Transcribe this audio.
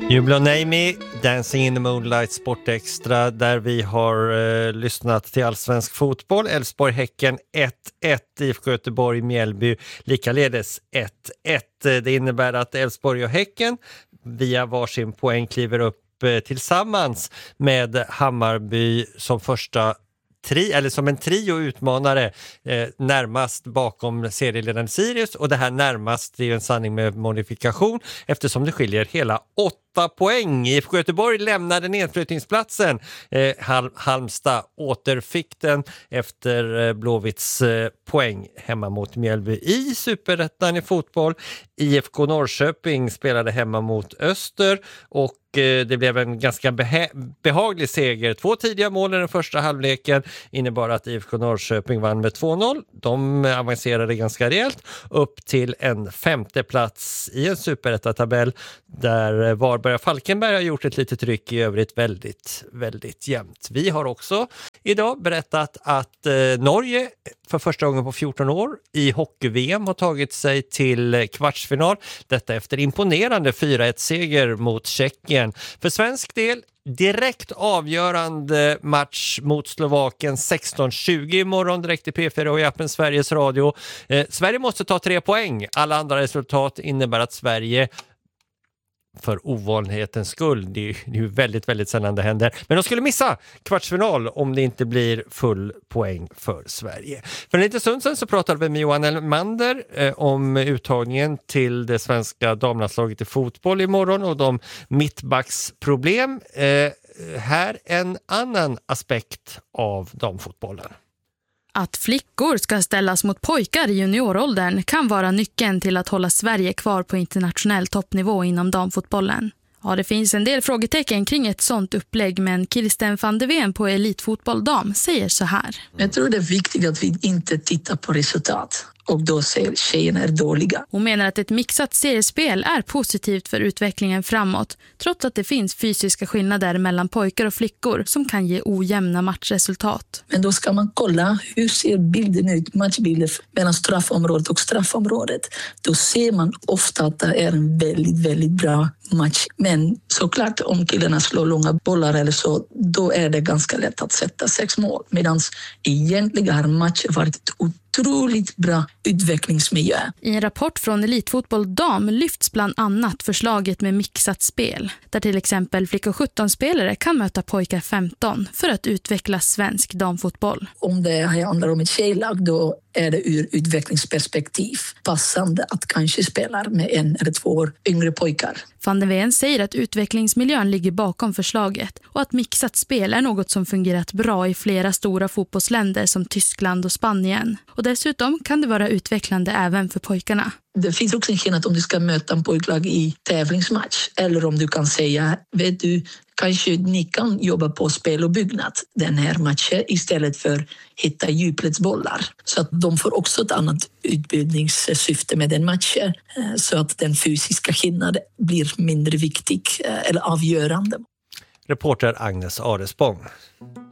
You Blow Name Me, Dancing in the Moonlight, Sport Extra, där vi har lyssnat till allsvensk fotboll. Elfsborg-Häcken 1-1, IFK Göteborg-Mjällby likaledes 1-1. Det innebär att Elfsborg och Häcken via varsin poäng kliver upp tillsammans med Hammarby som som en trio utmanare närmast bakom serieledaren Sirius, och det här närmast är ju en sanning med modifikation eftersom det skiljer hela 8 poäng. IFK Göteborg lämnade nedflyttningsplatsen. Halmstad återfick den efter Blåvitts poäng hemma mot Mjällby i Superettan i fotboll. IFK Norrköping spelade hemma mot Öster och det blev en ganska behaglig seger. 2 tidiga mål i den första halvleken innebar att IFK Norrköping vann med 2-0. De avancerade ganska rejält upp till en 5:e plats i en superettatabell där Varberg och Falkenberg har gjort ett litet tryck, i övrigt väldigt, väldigt jämnt. Vi har också idag berättat att Norge för första gången på 14 år i hockey-VM har tagit sig till kvartsfinal. Detta efter imponerande 4-1-seger mot Tjeckien. För svensk del direkt avgörande match mot Slovakien 16:20 imorgon direkt i P4 och i appen Sveriges Radio. Sverige måste ta 3 poäng. Alla andra resultat innebär att Sverige, för ovanlighetens skull, det är ju väldigt, väldigt sällan det händer, men de skulle missa kvartsfinal om det inte blir full poäng för Sverige. För en liten stund sedan så pratade vi med Johan Elmander om uttagningen till det svenska damlandslaget i fotboll imorgon och de mittbacksproblem. Här en annan aspekt av damfotbollen. Att flickor ska ställas mot pojkar i junioråldern kan vara nyckeln till att hålla Sverige kvar på internationell toppnivå inom damfotbollen. Ja, det finns en del frågetecken kring ett sånt upplägg, men Kirsten van de Ven på Elitfotboll Dam säger så här. Jag tror det är viktigt att vi inte tittar på resultat och då ser tjejerna är dåliga. Hon menar att ett mixat seriespel är positivt för utvecklingen framåt, trots att det finns fysiska skillnader mellan pojkar och flickor som kan ge ojämna matchresultat. Men då ska man kolla hur ser bilden ut, matchbilder mellan straffområdet och straffområdet. Då ser man ofta att det är en väldigt, väldigt bra match. Men såklart om killarna slår långa bollar eller så, då är det ganska lätt att sätta 6 mål. Medan egentligen har matchen varit otroligt bra utvecklingsmiljö. I en rapport från Elitfotboll Dam lyfts bland annat förslaget med mixat spel, där till exempel flickor 17-spelare kan möta pojkar 15 för att utveckla svensk damfotboll. Om det handlar om ett tjejlag, då är det ur utvecklingsperspektiv passande att kanske spela med 1 eller 2 år yngre pojkar. Van de Ven säger att utvecklingsmiljön ligger bakom förslaget och att mixat spel är något som fungerat bra i flera stora fotbollsländer som Tyskland och Spanien. Och dessutom kan det vara utvecklande även för pojkarna. Det finns också en skillnad om du ska möta en pojklag i tävlingsmatch eller om du kan säga, vet du, kanske ni kan jobba på spel och byggnad den här matchen istället för hitta djupledsbollar. Så att de får också ett annat utbildningssyfte med den matchen så att den fysiska skillnaden blir mindre viktig eller avgörande. Reporter Agnes Aresbong.